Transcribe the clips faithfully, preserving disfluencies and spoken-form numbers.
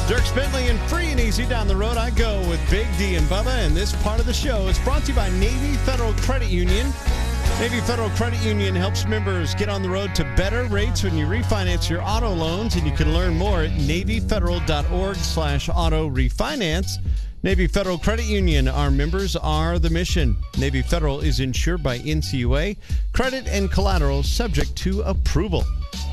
Dirk Bentley and Free and Easy down the road. I go with Big D and Bubba, and this part of the show is brought to you by Navy Federal Credit Union. Navy Federal Credit Union helps members get on the road to better rates when you refinance your auto loans, and you can learn more at NavyFederal.org slash auto refinance. Navy Federal Credit Union, our members are the mission. Navy Federal is insured by N C U A. Credit and collateral subject to approval.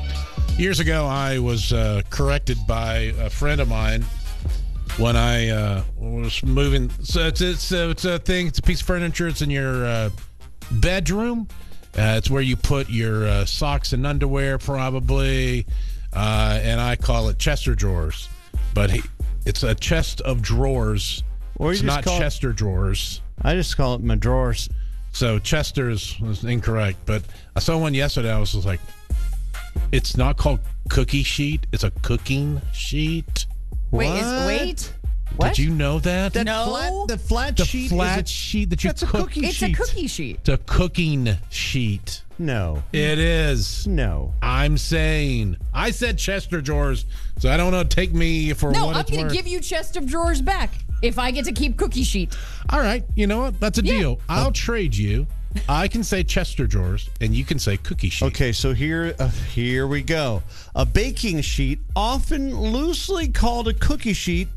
Years ago, I was uh, corrected by a friend of mine when I uh, was moving. So it's it's, uh, it's a thing. It's a piece of furniture. It's in your uh, bedroom. Uh, it's where you put your uh, socks and underwear, probably. Uh, and I call it Chester drawers, but he, it's a chest of drawers. Or you it's just not call Chester it, drawers. I just call it my drawers. So Chester's was incorrect, but I saw one yesterday. I was just like, it's not called cookie sheet. It's a cooking sheet. Wait, What? is wait. What? Did you know that? That No. flat, the flat the sheet flat is a, sheet that you that's a cook. cookie It's sheet. a cookie sheet. It's a cooking sheet. No. It is. No. I'm saying. I said Chester drawers, so I don't know. Take me for No, what I'm it's going worth. to give you chest of drawers back if I get to keep cookie sheet. All right. You know what? That's a Yeah. deal. I'll trade you. I can say Chester drawers, and you can say cookie sheet. Okay, so here, uh, here we go. A baking sheet, often loosely called a cookie sheet,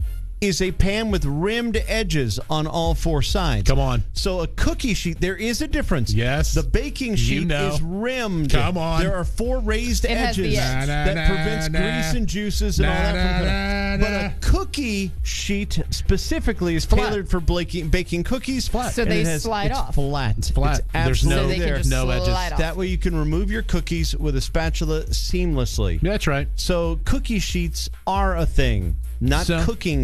is a pan with rimmed edges on all four sides. Come on. So a cookie sheet, there is a difference. Yes. The baking You sheet know. is rimmed. Come on. There are four raised It has edges the edge. that Na, na, prevents na, grease na. and juices and all Na, that. From na, na, but a na. cookie sheet specifically is Flat. tailored for baking, baking cookies. Flat. So and they it has- slide it's off. Flat. Flat. It's There's no- absolutely So they there. can just no edges. slide off. That way you can remove your cookies with a spatula seamlessly. That's right. So cookie sheets are a thing, not So- cooking